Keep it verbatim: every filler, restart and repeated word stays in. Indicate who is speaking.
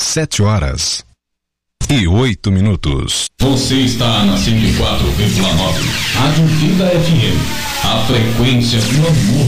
Speaker 1: sete horas e oito minutos.
Speaker 2: Você está na cento e quatro vírgula nove, Rádio Vida F M, a frequência do amor.